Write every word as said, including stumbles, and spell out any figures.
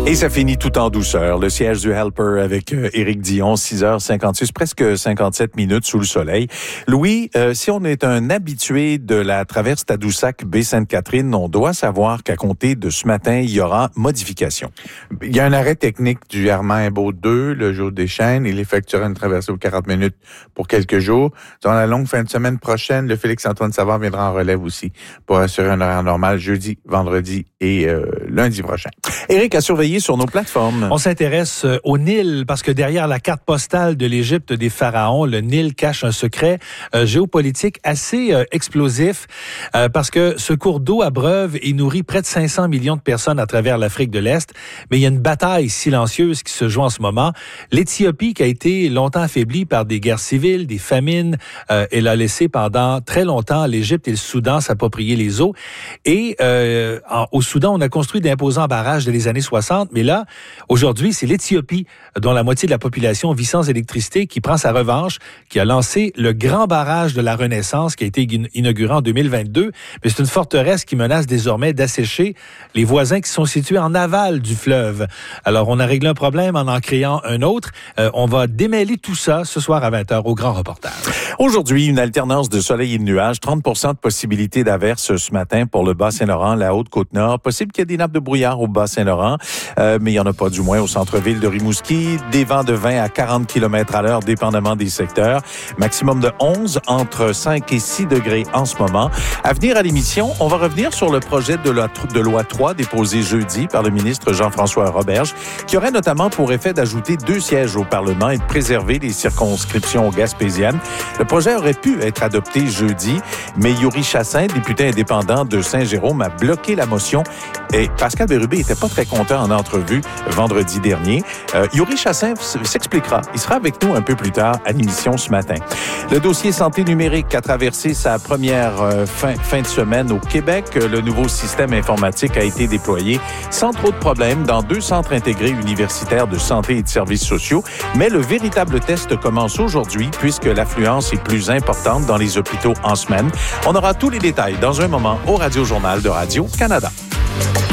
Et ça finit tout en douceur. Le siège du Helper avec euh, Éric Dion, six heures cinquante-six, presque cinquante-sept minutes sous le soleil. Louis, euh, si on est un habitué de la traverse Tadoussac-Baie-Sainte-Catherine, on doit savoir qu'à compter de ce matin, il y aura modification. Il y a un arrêt technique du Armand-Imbaud deux, le jour des Chênes. Il effectuera une traversée aux quarante minutes pour quelques jours. Dans la longue fin de semaine prochaine, le Félix-Antoine Savard viendra en relève aussi pour assurer un horaire normal jeudi, vendredi et euh, lundi prochain. Éric a surveillé sur nos plateformes. On s'intéresse au Nil parce que derrière la carte postale de l'Égypte des pharaons, le Nil cache un secret euh, géopolitique assez euh, explosif euh, parce que ce cours d'eau abreuve et nourrit près de cinq cents millions de personnes à travers l'Afrique de l'Est. Mais il y a une bataille silencieuse qui se joue en ce moment. L'Éthiopie, qui a été longtemps affaiblie par des guerres civiles, des famines, euh, elle a laissé pendant très longtemps l'Égypte et le Soudan s'approprier les eaux. Et euh, en, au Soudan, on a construit d'imposants barrages dans les années soixante, mais là, aujourd'hui, c'est l'Éthiopie, dont la moitié de la population vit sans électricité, qui prend sa revanche, qui a lancé le grand barrage de la Renaissance, qui a été inauguré en deux mille vingt-deux. Mais c'est une forteresse qui menace désormais d'assécher les voisins qui sont situés en aval du fleuve. Alors, on a réglé un problème en en créant un autre. Euh, on va démêler tout ça ce soir à vingt heures au Grand Reportage. Aujourd'hui, une alternance de soleil et de nuages, trente pour cent de possibilité d'averse ce matin pour le Bas-Saint-Laurent, la Haute-Côte-Nord. Possible qu'il y ait des nappes de brouillard au Bas-Saint-Laurent, euh, mais il n'y en a pas du moins au centre-ville de Rimouski. Des vents de vingt à quarante kilomètres à l'heure, dépendamment des secteurs. Maximum de onze, entre cinq et six degrés en ce moment. À venir à l'émission, on va revenir sur le projet de loi, de loi trois déposé jeudi par le ministre Jean-François Roberge, qui aurait notamment pour effet d'ajouter deux sièges au Parlement et de préserver les circonscriptions gaspésiennes. Le projet aurait pu être adopté jeudi, mais Yuri Chassin, député indépendant de Saint-Jérôme, a bloqué la motion. Et Pascal Bérubé n'était pas très content en entrevue vendredi dernier. Euh, Yuri Chassin s'expliquera. Il sera avec nous un peu plus tard à l'émission ce matin. Le dossier santé numérique a traversé sa première euh, fin, fin de semaine au Québec. Le nouveau système informatique a été déployé sans trop de problèmes dans deux centres intégrés universitaires de santé et de services sociaux. Mais le véritable test commence aujourd'hui puisque l'affluence est plus importante dans les hôpitaux en semaine. On aura tous les détails dans un moment au Radio Journal de Radio-Canada.